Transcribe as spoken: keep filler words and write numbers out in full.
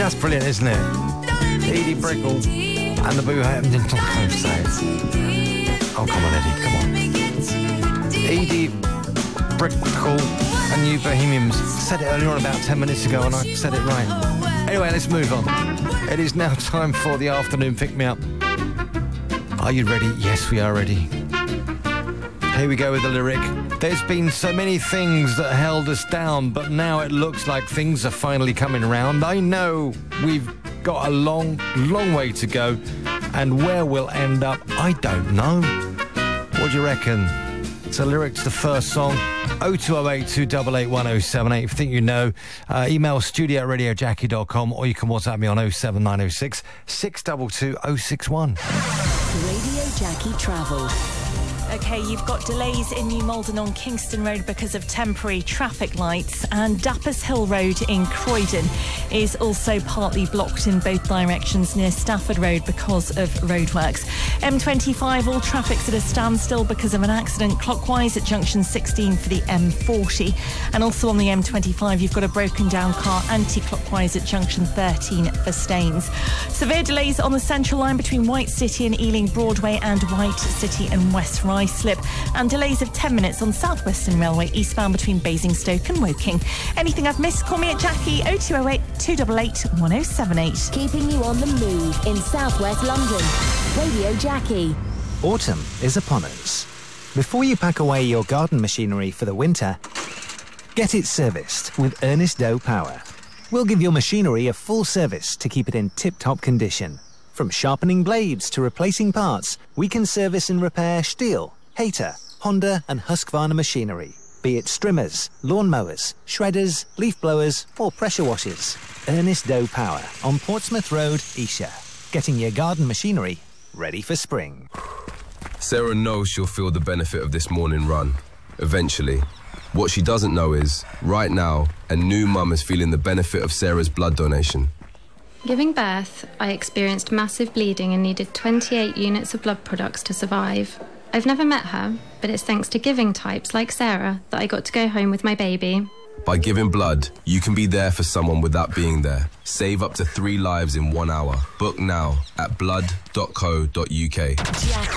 That's brilliant, isn't it? Edie Brickell and the Boo Ham. Don't say it. Oh, come on, Eddie, come on. Edie Brickell and you Bohemians. Said it earlier on about ten minutes ago and I said it right. Anyway, let's move on. It is now time for the afternoon pick-me-up. Are you ready? Yes, we are ready. Here we go with the lyric. There's been so many things that held us down, but now it looks like things are finally coming round. I know we've got a long, long way to go, and where we'll end up, I don't know. What do you reckon? It's a lyric to the first song. oh two oh eight, two eight eight, one oh seven eight. If you think you know, uh, email studio at radio jackie dot com, or you can WhatsApp me on oh seven nine oh six, six two two oh six one. Radio Jackie Travel. OK, you've got delays in New Malden on Kingston Road because of temporary traffic lights, and Dappers Hill Road in Croydon is also partly blocked in both directions near Stafford Road because of roadworks. M twenty-five, all traffic's at a standstill because of an accident clockwise at junction sixteen for the M forty, and also on the M twenty-five you've got a broken down car anti-clockwise at junction thirteen for Staines. Severe delays on the Central Line between White City and Ealing Broadway and White City and West Ryde slip, and delays of ten minutes on South Western Railway eastbound between Basingstoke and Woking. Anything I've missed, call me at Jackie oh two oh eight, two eight eight, one oh seven eight. Keeping you on the move in southwest London. Radio Jackie. Autumn is upon us. Before you pack away your garden machinery for the winter, get it serviced with Ernest Doe Power. We'll give your machinery a full service to keep it in tip-top condition. From sharpening blades to replacing parts, we can service and repair Stihl, Hayter, Honda and Husqvarna machinery. Be it strimmers, lawnmowers, shredders, leaf blowers or pressure washers. Ernest Doe Power on Portsmouth Road, Esher. Getting your garden machinery ready for spring. Sarah knows she'll feel the benefit of this morning run, eventually. What she doesn't know is, right now, a new mum is feeling the benefit of Sarah's blood donation. Giving birth, I experienced massive bleeding and needed twenty-eight units of blood products to survive. I've never met her, but it's thanks to giving types like Sarah that I got to go home with my baby. By giving blood, you can be there for someone without being there. Save up to three lives in one hour. Book now at blood dot co dot uk. Jackie